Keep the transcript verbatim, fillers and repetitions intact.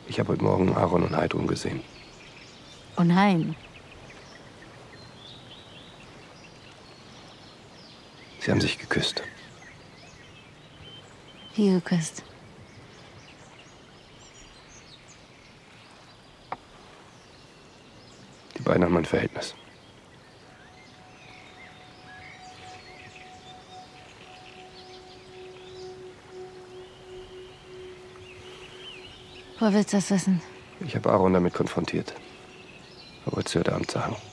Ich habe heute Morgen Aaron und Heidrun gesehen. Und Hein? Sie haben sich geküsst. Wie geküsst? Die beiden haben ein Verhältnis. Woher willst du das wissen? Ich habe Aaron damit konfrontiert. Er wollte es dir heute Abend sagen.